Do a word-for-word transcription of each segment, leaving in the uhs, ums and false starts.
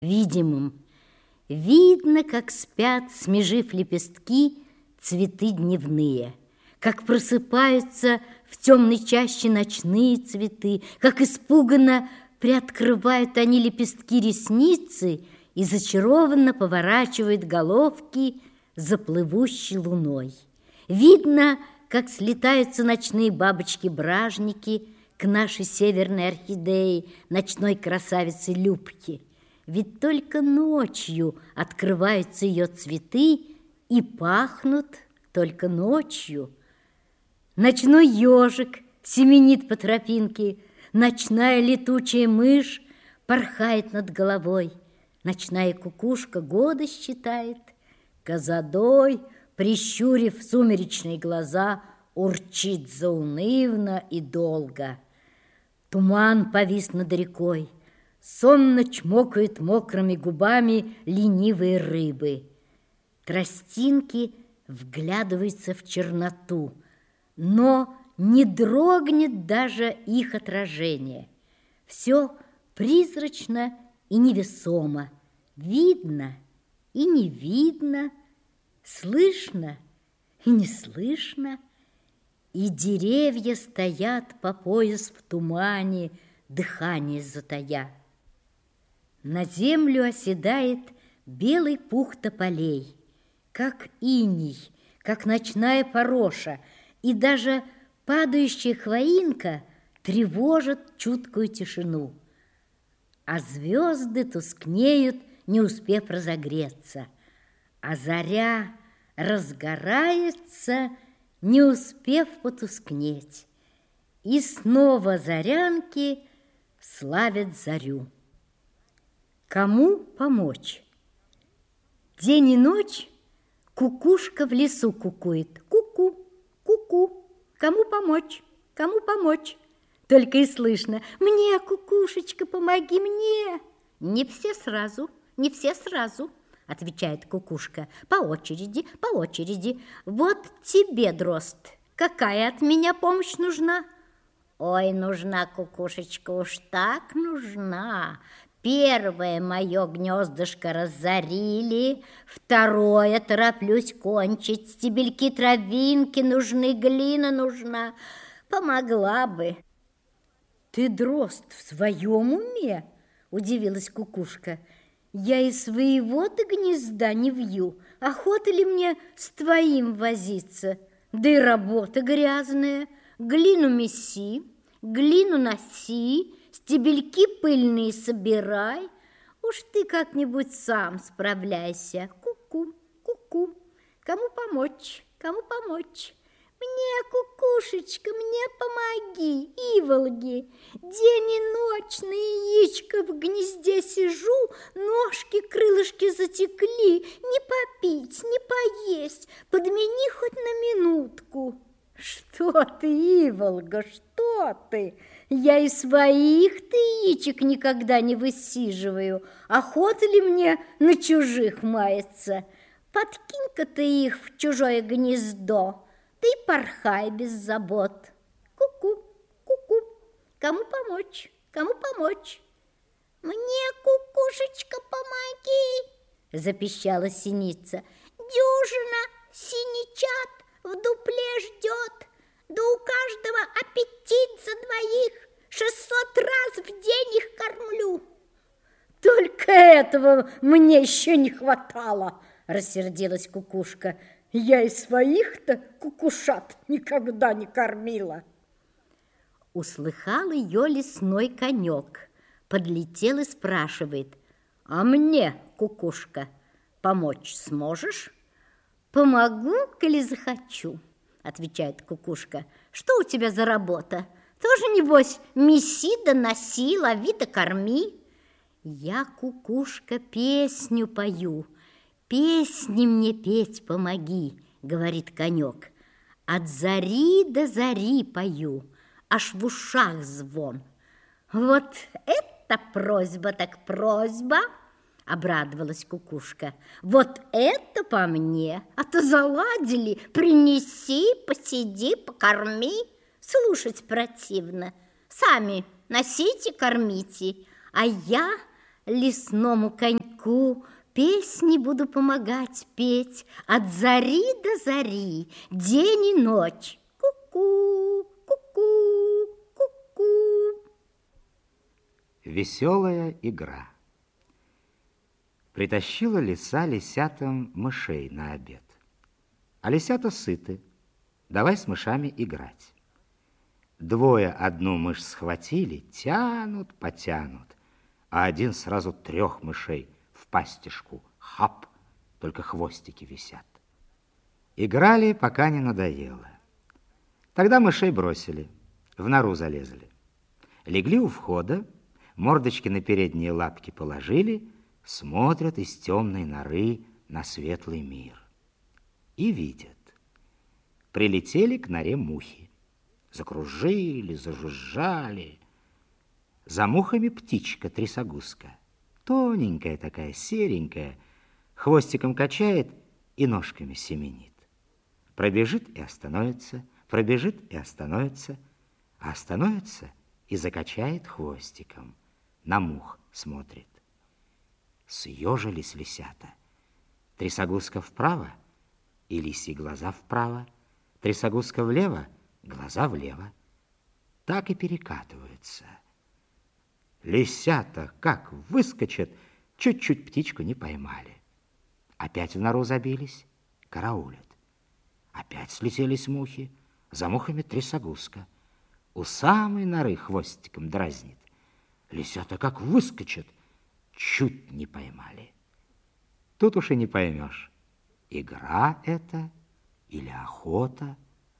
видимым. Видно, как спят, смежив лепестки, цветы дневные, как просыпаются в темной чаще ночные цветы, как испуганно приоткрывают они лепестки ресницы и зачарованно поворачивают головки за плывущей луной. Видно, как слетаются ночные бабочки-бражники к нашей северной орхидее, ночной красавице Любке. Ведь только ночью открываются ее цветы и пахнут только ночью. Ночной ежик семенит по тропинке, ночная летучая мышь порхает над головой, ночная кукушка годы считает, козадой, прищурив сумеречные глаза, урчит заунывно и долго. Туман повис над рекой, сонно чмокают мокрыми губами ленивые рыбы. Тростинки вглядываются в черноту, но не дрогнет даже их отражение. Все призрачно и невесомо, видно и не видно, слышно и не слышно, и деревья стоят по пояс в тумане, дыхание затая. На землю оседает белый пух тополей, как иней, как ночная пороша, и даже падающая хвоинка тревожит чуткую тишину. А звезды тускнеют, не успев разогреться, а заря разгорается, не успев потускнеть. И снова зарянки славят зарю. Кому помочь? День и ночь кукушка в лесу кукует. Ку-ку, ку-ку. Кому помочь? Кому помочь? Только и слышно: мне, кукушечка, помоги мне. Не все сразу, не все сразу, отвечает кукушка. По очереди, по очереди. Вот тебе, дрозд, какая от меня помощь нужна? Ой, нужна, кукушечка, уж так нужна. Первое мое гнездышко разорили, второе тороплюсь кончить. Стебельки травинки нужны, глина нужна. Помогла бы. Ты, дрозд, в своем уме? Удивилась кукушка. Я и своего-то гнезда не вью. Охота ли мне с твоим возиться? Да и работа грязная. Глину меси, глину носи, стебельки пыльные собирай. Уж ты как-нибудь сам справляйся. Ку-ку, ку-ку. Кому помочь, кому помочь? Мне, кукушечка, мне помоги, иволги. День и ночь на яичко в гнезде сижу, ножки, крылышки затекли. Не попить, не поесть, подмени хоть на минутку. Что ты, иволга, что ты? Я и своих-то яичек никогда не высиживаю. Охота ли мне на чужих маяться? Подкинь-ка ты их в чужое гнездо, ты порхай без забот. Ку-ку, ку-ку. Кому помочь, кому помочь? Мне, кукушечка, помоги, запищала синица. Дюжина синичат в дупле ждет, да у каждого аппетит за двоих, шестьсот раз в день их кормлю. Только этого мне еще не хватало, рассердилась кукушка. Я и своих-то кукушат никогда не кормила. Услыхал ее лесной конек, подлетел и спрашивает: а мне, кукушка, помочь сможешь? Помогу, коли захочу, отвечает кукушка. Что у тебя за работа? Тоже, небось, меси да носи, лови да корми. Я, кукушка, песню пою. Песни мне петь помоги, говорит конек. От зари до зари пою, аж в ушах звон. Вот это просьба так просьба, обрадовалась кукушка. Вот это по мне, а то заладили, принеси, посиди, покорми. Слушать противно. Сами носите, кормите, а я лесному коньку песни буду помогать петь от зари до зари, день и ночь. Ку-ку, ку-ку, ку-ку. Веселая игра. Притащила лиса лисятам мышей на обед. А лисята сыты. Давай с мышами играть. Двое одну мышь схватили, тянут, потянут, а один сразу трех мышей в пастишку. Хап, только хвостики висят. Играли, пока не надоело. Тогда мышей бросили, в нору залезли. Легли у входа, мордочки на передние лапки положили, смотрят из темной норы на светлый мир. И видят. Прилетели к норе мухи. Закружили, зажужжали. За мухами птичка трясогузка. Тоненькая такая, серенькая, хвостиком качает и ножками семенит. Пробежит и остановится, пробежит и остановится, а остановится и закачает хвостиком. На мух смотрит. Съежились лисята. Трясогузка вправо, и лисьи глаза вправо, трясогузка влево, глаза влево. Так и перекатываются. Лисята, как выскочат, чуть-чуть птичку не поймали. Опять в нору забились, караулят. Опять слетелись мухи, за мухами трясогузка. У самой норы хвостиком дразнит. Лисята, как выскочат, чуть не поймали. Тут уж и не поймешь, игра это или охота.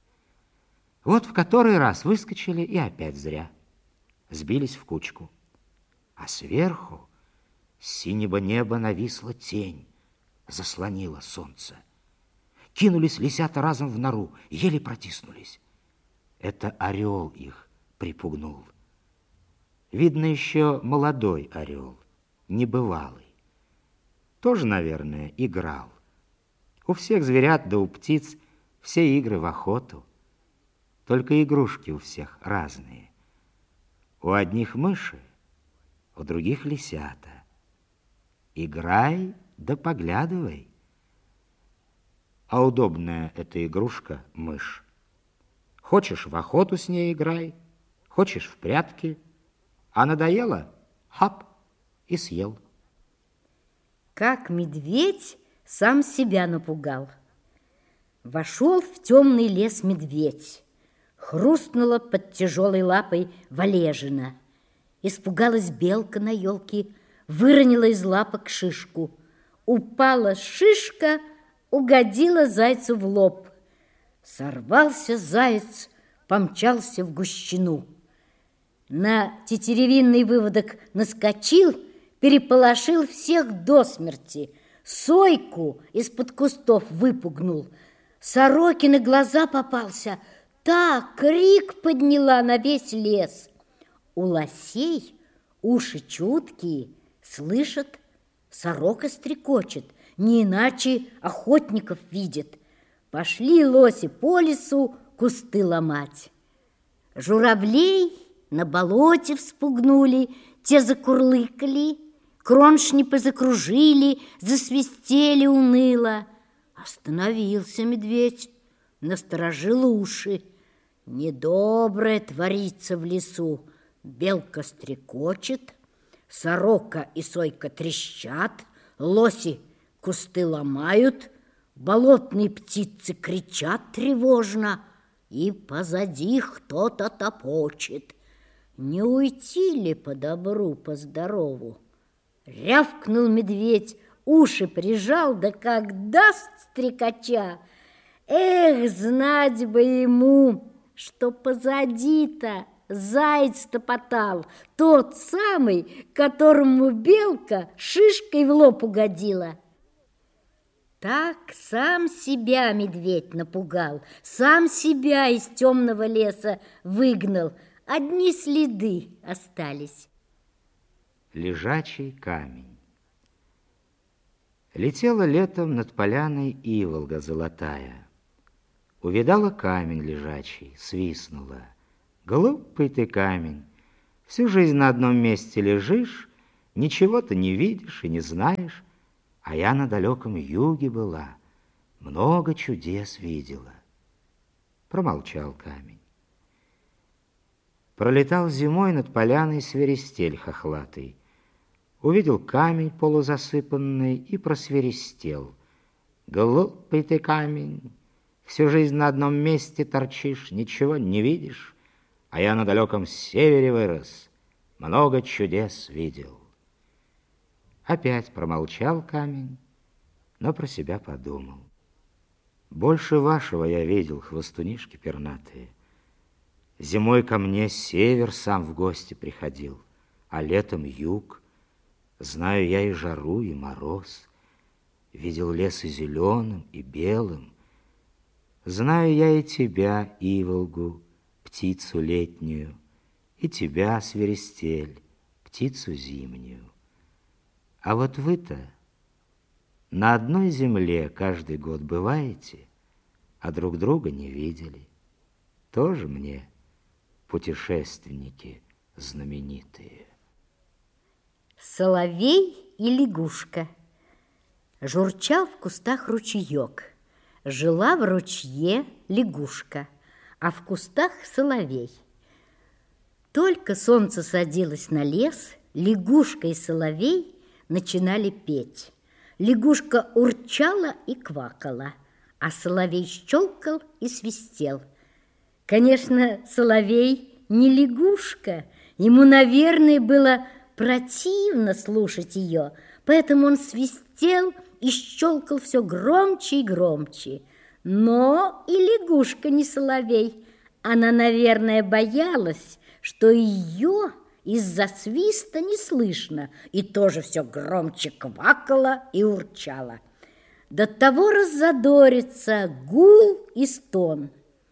Вот в который раз выскочили и опять зря. Сбились в кучку. А сверху с синего неба нависла тень, заслонила солнце. Кинулись лисята разом в нору, еле протиснулись. Это орел их припугнул. Видно, еще молодой орел, небывалый. Тоже, наверное, играл. У всех зверят да у птиц все игры в охоту. Только игрушки у всех разные. У одних мыши, у других лисята. Играй да поглядывай. А удобная эта игрушка — мышь. Хочешь в охоту с ней играй, хочешь в прятки, а надоело — хап, и съел. Как медведь сам себя напугал. Вошел в темный лес медведь. Хрустнула под тяжелой лапой валежина. Испугалась белка на елке, выронила из лапок шишку. Упала шишка, угодила зайцу в лоб. Сорвался заяц, помчался в гущину. На тетеревинный выводок наскочил, переполошил всех до смерти. Сойку из-под кустов выпугнул. Сороке на глаза попался. Так крик подняла на весь лес. У лосей уши чуткие, слышат, сорока стрекочет, не иначе охотников видит. Пошли лоси по лесу кусты ломать. Журавлей на болоте вспугнули, те закурлыкали, кроншни позакружили, засвистели уныло. Остановился медведь, насторожил уши. Недоброе творится в лесу. Белка стрекочет, сорока и сойка трещат, лоси кусты ломают, болотные птицы кричат тревожно, и позади кто-то топочет. Не уйти ли по добру, по здорову? Рявкнул медведь, уши прижал, да как даст стрекача. Эх, знать бы ему, что позади-то заяц топотал, тот самый, которому белка шишкой в лоб угодила. Так сам себя медведь напугал, сам себя из темного леса выгнал. Одни следы остались. Лежачий камень. Летела летом над поляной иволга золотая. Увидала камень лежачий, свистнула. Глупый ты камень, всю жизнь на одном месте лежишь, Ничего ты не видишь и не знаешь, а я на далеком юге была, много чудес видела. Промолчал камень. Пролетал зимой над поляной свиристель хохлатый. Увидел камень полузасыпанный и просвиристел. Глупый ты камень, всю жизнь на одном месте торчишь, ничего не видишь, а я на далеком севере вырос, много чудес видел. Опять промолчал камень, но про себя подумал. Больше вашего я видел, хвостунишки пернатые. Зимой ко мне север сам в гости приходил, а летом юг. Знаю я и жару, и мороз. Видел лес и зеленым, и белым. Знаю я и тебя, иволгу, птицу летнюю, и тебя, свиристель, птицу зимнюю. А вот вы-то на одной земле каждый год бываете, а друг друга не видели. Тоже мне путешественники знаменитые. Соловей и лягушка. Журчал в кустах ручеек. Жила в ручье лягушка, а в кустах соловей. Только солнце садилось на лес, лягушка и соловей начинали петь. Лягушка урчала и квакала, а соловей щелкал и свистел. Конечно, соловей не лягушка, ему, наверное, было противно слушать ее, поэтому он свистел и щелкал все громче и громче. Но и лягушка не соловей. Она, наверное, боялась, что ее из-за свиста не слышно, и тоже все громче квакала и урчала. До того раззадорится гул и стон.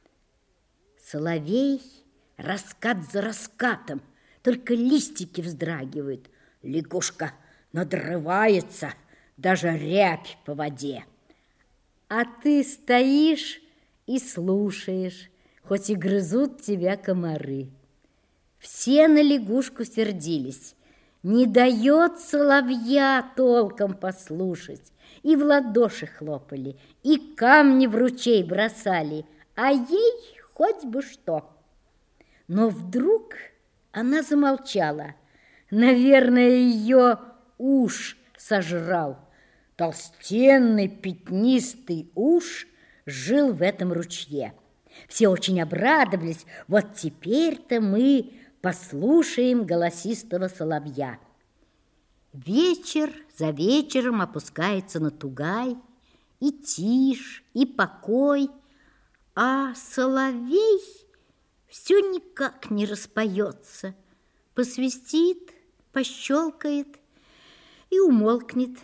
Соловей раскат за раскатом, только листики вздрагивают. Лягушка надрывается, даже рябь по воде. А ты стоишь и слушаешь, хоть и грызут тебя комары. Все на лягушку сердились. Не дает соловья толком послушать. И в ладоши хлопали, и камни в ручей бросали, а ей хоть бы что. Но вдруг она замолчала. Наверное, ее уж сожрал. Толстенный пятнистый уж жил в этом ручье. Все очень обрадовались. Вот теперь-то мы послушаем голосистого соловья. Вечер за вечером опускается на тугай, и тишь, и покой, а соловей все никак не распоется. Посвистит, пощелкает и умолкнет.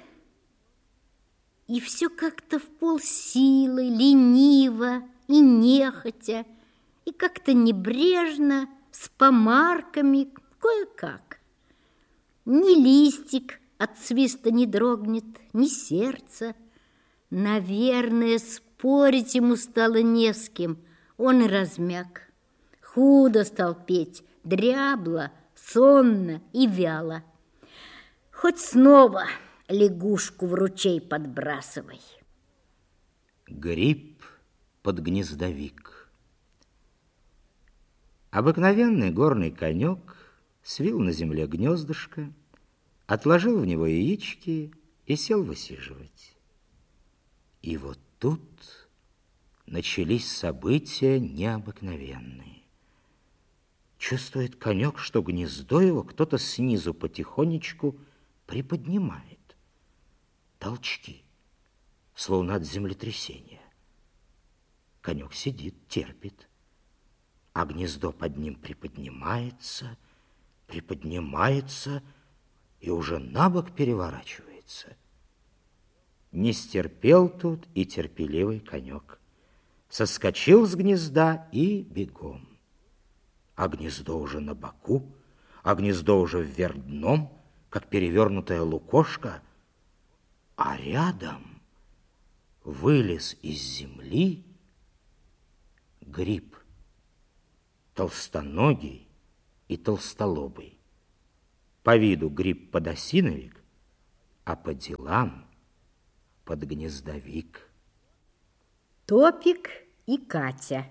И все как-то в полсилы, лениво и нехотя, и как-то небрежно, с помарками, кое-как. Ни листик от свиста не дрогнет, ни сердце. Наверное, спорить ему стало не с кем, он и размяк. Худо стал петь, дрябло, сонно и вяло. Хоть снова лягушку в ручей подбрасывай. Гриб под гнездовик. Обыкновенный горный конек свил на земле гнездышко, отложил в него яички и сел высиживать. И вот тут начались события необыкновенные. Чувствует конек, что гнездо его кто-то снизу потихонечку приподнимает. Толчки, словно от землетрясения. Конек сидит, терпит, а гнездо под ним приподнимается, приподнимается и уже на бок переворачивается. Не стерпел тут и терпеливый конек. Соскочил с гнезда и бегом. А гнездо уже на боку, а гнездо уже вверх дном, как перевернутая лукошка, а рядом вылез из земли гриб, толстоногий и толстолобый. По виду гриб-подосиновик, а по делам подгнездовик. Топик и Катя.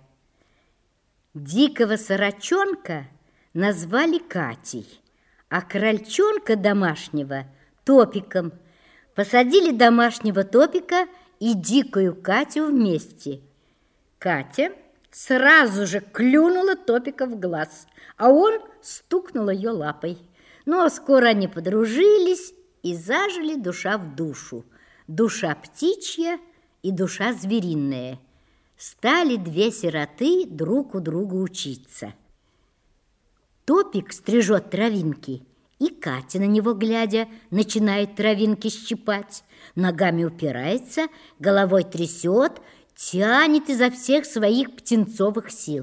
Дикого сорочонка назвали Катей, а крольчонка домашнего – Топиком. Посадили домашнего Топика и дикую Катю вместе. Катя сразу же клюнула Топика в глаз, а он стукнул ее лапой. Но скоро они подружились и зажили душа в душу. Душа птичья и душа звериная. Стали две сироты друг у друга учиться. Топик стрижет травинки, и Катя, на него глядя, начинает травинки щипать. Ногами упирается, головой трясет, тянет изо всех своих птенцовых сил.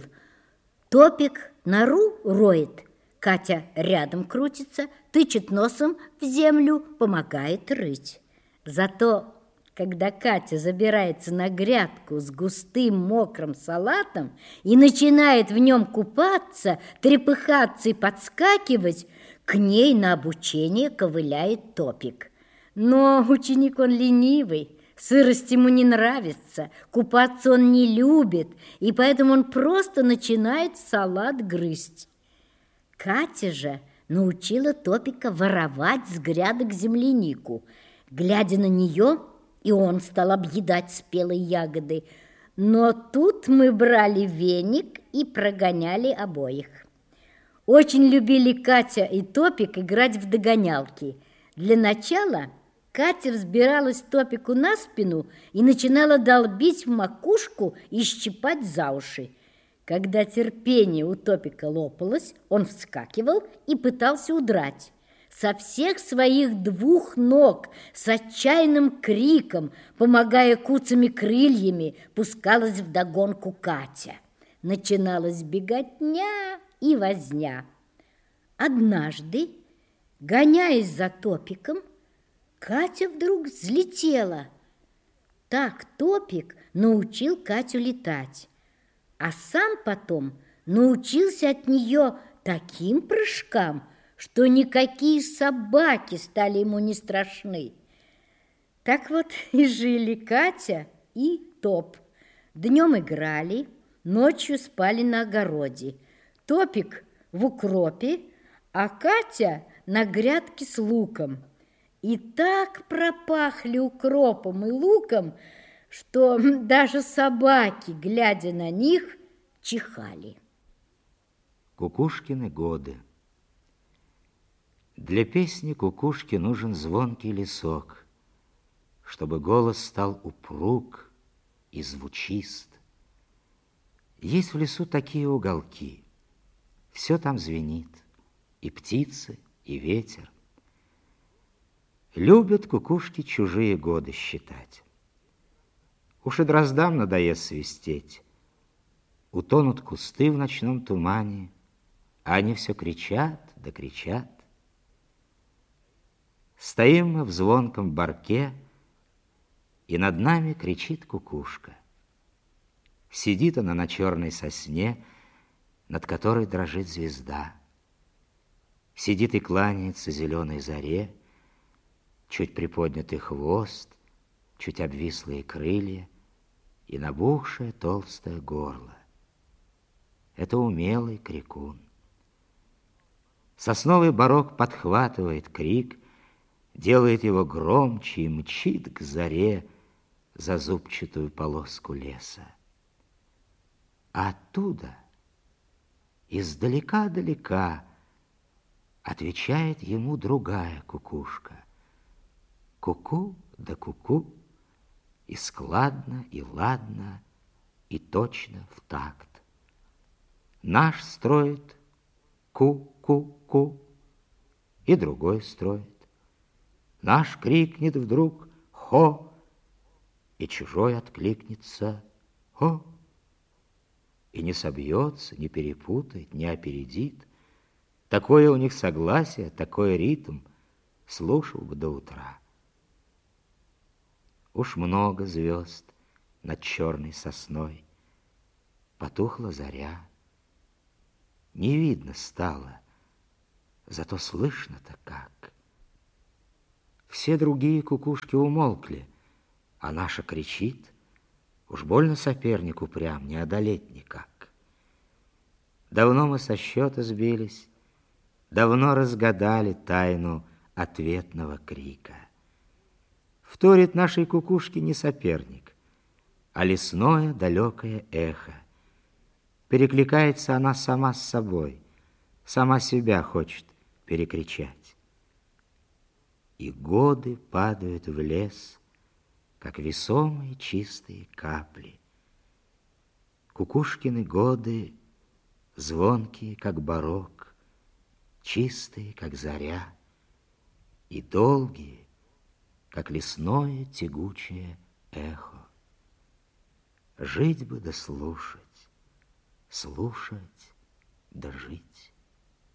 Топик нору роет, Катя рядом крутится, тычет носом в землю, помогает рыть. Зато, когда Катя забирается на грядку с густым мокрым салатом и начинает в нем купаться, трепыхаться и подскакивать, к ней на обучение ковыляет Топик. Но ученик он ленивый, сырость ему не нравится, купаться он не любит, и поэтому он просто начинает салат грызть. Катя же научила Топика воровать с грядок землянику. Глядя на нее, и он стал объедать спелые ягоды. Но тут мы брали веник и прогоняли обоих. Очень любили Катя и Топик играть в догонялки. Для начала Катя взбиралась Топику на спину и начинала долбить в макушку и щипать за уши. Когда терпение у Топика лопалось, он вскакивал и пытался удрать. Со всех своих двух ног, с отчаянным криком, помогая куцами крыльями, пускалась вдогонку Катя. Начиналась беготня и возня. Однажды, гоняясь за Топиком, Катя вдруг взлетела. Так Топик научил Катю летать, а сам потом научился от нее таким прыжкам, что никакие собаки стали ему не страшны. Так вот и жили Катя и Топ. Днем играли, ночью спали на огороде. Топик в укропе, а Катя на грядке с луком. И так пропахли укропом и луком, что даже собаки, глядя на них, чихали. Кукушкины годы. Для песни кукушки нужен звонкий лесок, чтобы голос стал упруг и звучист. Есть в лесу такие уголки. Все там звенит, и птицы, и ветер. Любят кукушки чужие годы считать. Уж и дроздам надоест свистеть. Утонут кусты в ночном тумане, а они все кричат да кричат. Стоим мы в звонком барке, и над нами кричит кукушка. Сидит она на черной сосне, над которой дрожит звезда. Сидит и кланяется зеленой заре, чуть приподнятый хвост, чуть обвислые крылья и набухшее толстое горло. Это умелый крикун. Сосновый барок подхватывает крик, делает его громче и мчит к заре за зубчатую полоску леса. А оттуда, издалека-далека, отвечает ему другая кукушка. Ку-ку да ку-ку, и складно, и ладно, и точно в такт. Наш строит ку-ку-ку, и другой строит. Наш крикнет вдруг «хо», и чужой откликнется «хо», и не собьется, не перепутает, не опередит. Такое у них согласие, такой ритм, слушал бы до утра. Уж много звезд над черной сосной. Потухла заря. Не видно стало зато слышно-то как. Все другие кукушки умолкли, а наша кричит, уж больно соперник упрям, не одолеть никак. Давно мы со счета сбились, давно разгадали тайну ответного крика. Вторит нашей кукушке не соперник, а лесное далекое эхо. Перекликается она сама с собой, сама себя хочет перекричать. И годы падают в лес, как весомые чистые капли. Кукушкины годы звонкие, как барок, чистые, как заря, и долгие, как лесное тягучее эхо. Жить бы да слушать, слушать да жить.